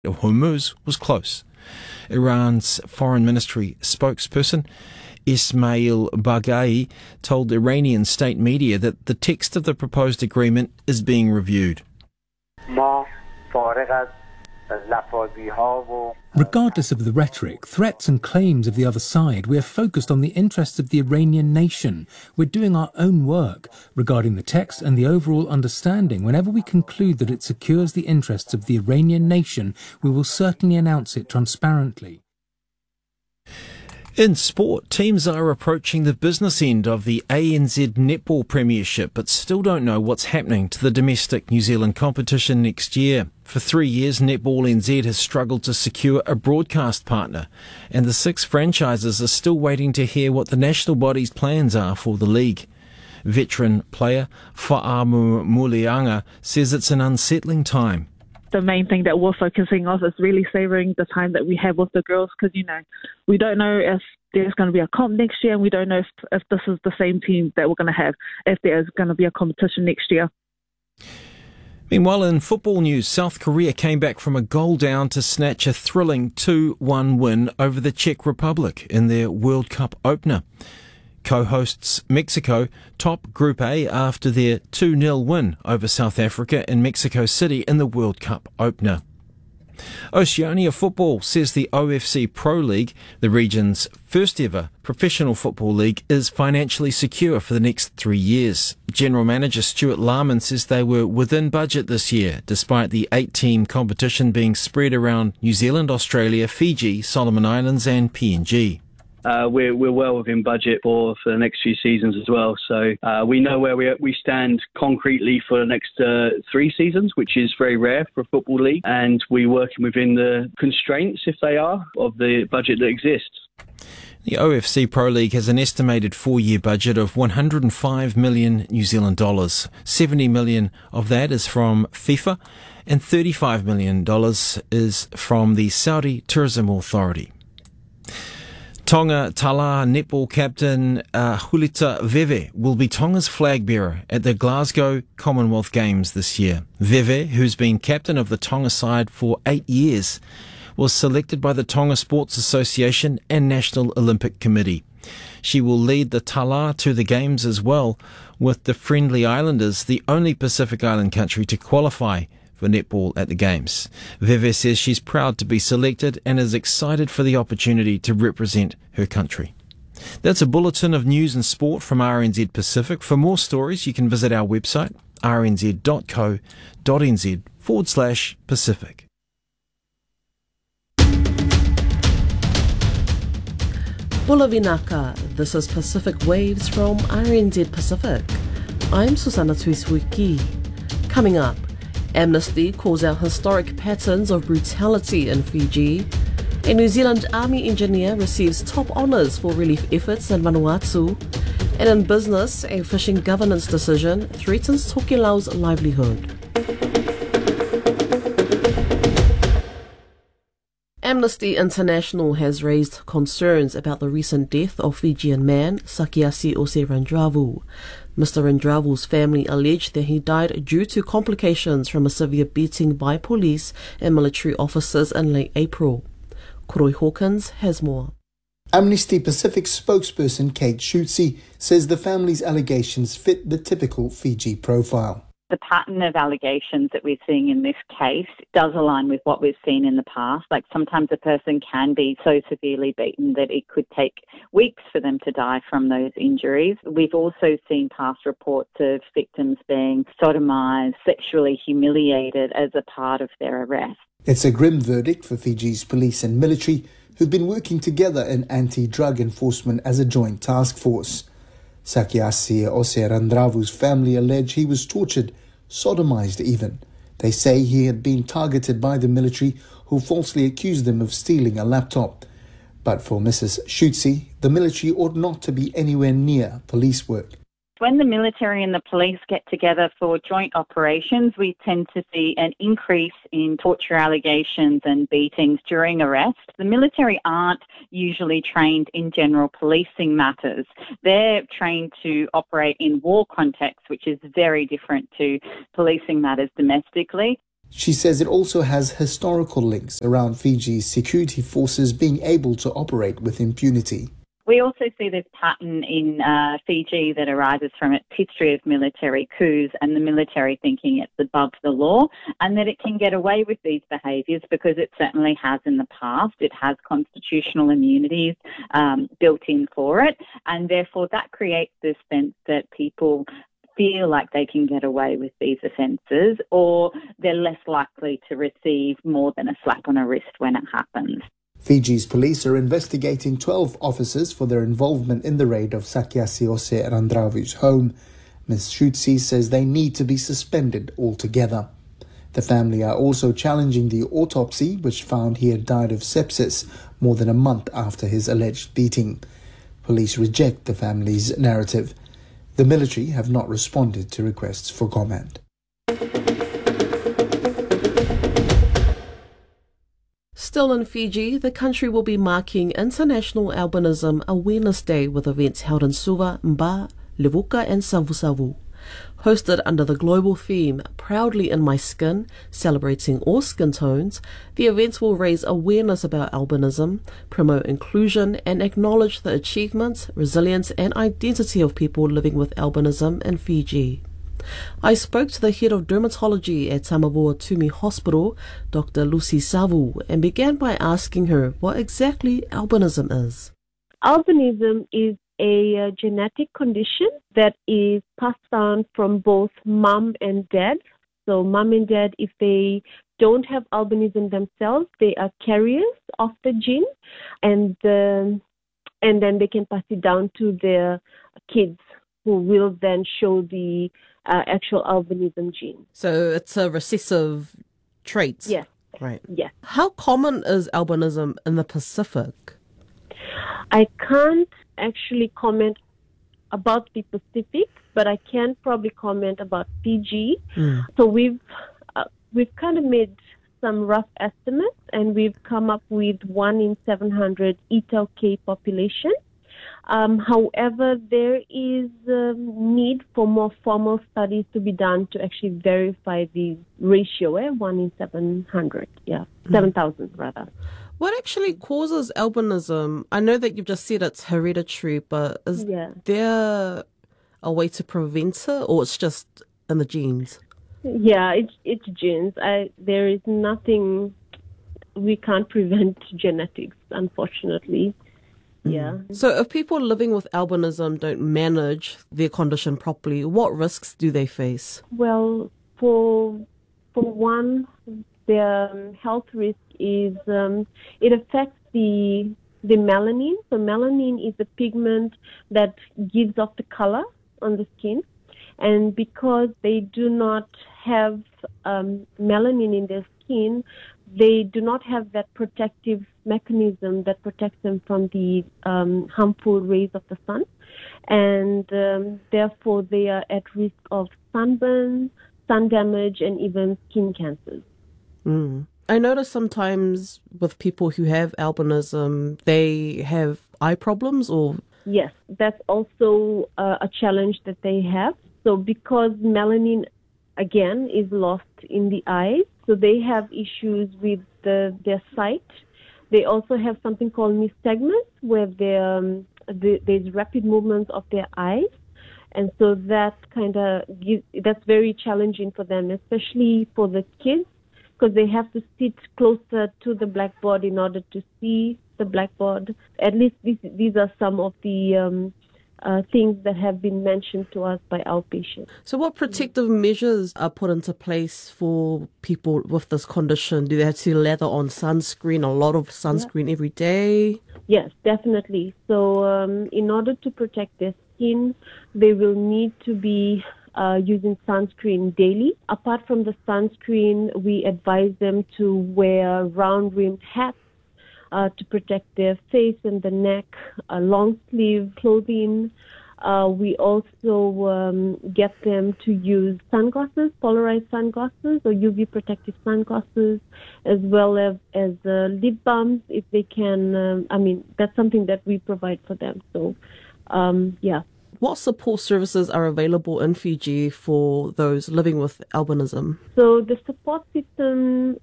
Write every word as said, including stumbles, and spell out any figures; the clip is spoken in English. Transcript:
of Hormuz was close. Iran's foreign ministry spokesperson Ismail Baghai told Iranian state media that the text of the proposed agreement is being reviewed. Regardless of the rhetoric, threats and claims of the other side, we are focused on the interests of the Iranian nation. We're doing our own work regarding the text and the overall understanding. Whenever we conclude that it secures the interests of the Iranian nation, we will certainly announce it transparently. In sport, teams are approaching the business end of the A N Z Netball Premiership, but still don't know what's happening to the domestic New Zealand competition next year. For three years, Netball N Z has struggled to secure a broadcast partner, and the six franchises are still waiting to hear what the national body's plans are for the league. Veteran player Fa'amu Mulianga says it's an unsettling time. The main thing that we're focusing on is really savouring the time that we have with the girls, because, you know, we don't know if there's going to be a comp next year, and we don't know if, if this is the same team that we're going to have, if there's going to be a competition next year. Meanwhile, in football news, South Korea came back from a goal down to snatch a thrilling two one win over the Czech Republic in their World Cup opener. Co-hosts Mexico top Group A after their two nil win over South Africa in Mexico City in the World Cup opener. Oceania Football says the O F C Pro League, the region's first ever professional football league, is financially secure for the next three years. General Manager Stuart Larman says they were within budget this year, despite the eight-team competition being spread around New Zealand, Australia, Fiji, Solomon Islands and P N G. Uh, we're, we're well within budget for, for the next few seasons as well. So uh, we know where we we stand concretely for the next uh, three seasons, which is very rare for a football league. And we're working within the constraints, if they are, of the budget that exists. The O F C Pro League has an estimated four-year budget of one hundred five million New Zealand dollars. seventy million of that is from FIFA and thirty-five million dollars is from the Saudi Tourism Authority. Tonga Tala netball captain uh, Hulita Veve will be Tonga's flag bearer at the Glasgow Commonwealth Games this year. Veve, who's been captain of the Tonga side for eight years, was selected by the Tonga Sports Association and National Olympic Committee. She will lead the Tala to the Games as well, with the Friendly Islanders the only Pacific Island country to qualify for netball at the Games. Veve says she's proud to be selected and is excited for the opportunity to represent her country. That's a bulletin of news and sport from R N Z Pacific. For more stories, you can visit our website, rnz.co.nz forward slash Pacific. Bula vinaka, this is Pacific Waves from R N Z Pacific. I'm Susanna Tuiswiki. Coming up, Amnesty calls out historic patterns of brutality in Fiji. A New Zealand Army engineer receives top honours for relief efforts in Vanuatu. And in business, a fishing governance decision threatens Tokelau's livelihood. Amnesty International has raised concerns about the recent death of Fijian man Sakiasi Ose Randravu. Mister Randravu's family alleged that he died due to complications from a severe beating by police and military officers in late April. Koroi Hawkins has more. Amnesty Pacific spokesperson Kate Schutze says the family's allegations fit the typical Fiji profile. The pattern of allegations that we're seeing in this case does align with what we've seen in the past. Like sometimes a person can be so severely beaten that it could take weeks for them to die from those injuries. We've also seen past reports of victims being sodomized, sexually humiliated as a part of their arrest. It's a grim verdict for Fiji's police and military, who've been working together in anti-drug enforcement as a joint task force. Sakiasi Ose Randravu's family allege he was tortured, sodomized even. They say he had been targeted by the military, who falsely accused them of stealing a laptop. But for Missus Schutze, the military ought not to be anywhere near police work. When the military and the police get together for joint operations, we tend to see an increase in torture allegations and beatings during arrest. The military aren't usually trained in general policing matters. They're trained to operate in war contexts, which is very different to policing matters domestically. She says it also has historical links around Fiji's security forces being able to operate with impunity. We also see this pattern in uh, Fiji that arises from its history of military coups and the military thinking it's above the law, and that it can get away with these behaviours because it certainly has in the past. It has constitutional immunities um, built in for it, and therefore that creates this sense that people feel like they can get away with these offences, or they're less likely to receive more than a slap on a wrist when it happens. Fiji's police are investigating twelve officers for their involvement in the raid of Sakiasi Ose Randravu's home. Miz Schutzi says they need to be suspended altogether. The family are also challenging the autopsy, which found he had died of sepsis more than a month after his alleged beating. Police reject the family's narrative. The military have not responded to requests for comment. Still in Fiji, the country will be marking International Albinism Awareness Day with events held in Suva, Mba, Levuka and Savusavu. Hosted under the global theme, Proudly in My Skin, celebrating all skin tones, the events will raise awareness about albinism, promote inclusion and acknowledge the achievements, resilience and identity of people living with albinism in Fiji. I spoke to the head of dermatology at Tamavua Tumi Hospital, Doctor Lucy Savu, and began by asking her what exactly albinism is. Albinism is a uh, genetic condition that is passed down from both mom and dad. So mom and dad, if they don't have albinism themselves, they are carriers of the gene, and uh, and then they can pass it down to their kids, who will then show the uh, actual albinism gene. So it's a recessive trait? Yes. Right. Yes. How common is albinism in the Pacific? I can't actually comment about the Pacific, but I can probably comment about Fiji. Mm. So we've uh, we've kind of made some rough estimates, and we've come up with one in seven hundred E T L K population. Um, however, there is a need for more formal studies to be done to actually verify the ratio, eh? one in seven hundred, yeah, mm. seven thousand rather. What actually causes albinism? I know that you've just said it's hereditary, but is yeah. there a way to prevent it, or it's just in the genes? Yeah, it's it's genes. I, there is nothing, we can't prevent genetics, unfortunately. Yeah. So if people living with albinism don't manage their condition properly, what risks do they face? Well, for for one, their um, health risk is um, it affects the the melanin. So melanin is the pigment that gives off the color on the skin, and because they do not have um, melanin in their skin, they do not have that protective mechanism that protects them from the um, harmful rays of the sun, and um, therefore they are at risk of sunburn, sun damage, and even skin cancers. Mm. I notice sometimes with people who have albinism, they have eye problems, or yes, that's also uh, a challenge that they have. So because melanin, again, is lost in the eyes, so they have issues with the, their sight. They also have something called nystagmus, where um, the, there's rapid movements of their eyes. And so that kind of gives, that's very challenging for them, especially for the kids, because they have to sit closer to the blackboard in order to see the blackboard. At least these, these are some of the um, uh, things that have been mentioned to us by our patients. So what protective measures are put into place for people with this condition? Do they have to lather on sunscreen, a lot of sunscreen yeah. every day? Yes, definitely. So um, in order to protect their skin, they will need to be uh, using sunscreen daily. Apart from the sunscreen, we advise them to wear round-rimmed hats Uh, to protect their face and the neck, uh, long sleeve clothing. Uh, we also um, get them to use sunglasses, polarized sunglasses or U V protective sunglasses, as well as, as uh, lip balms if they can. Um, I mean, that's something that we provide for them. So, um, yeah. What support services are available in Fiji for those living with albinism? So the support system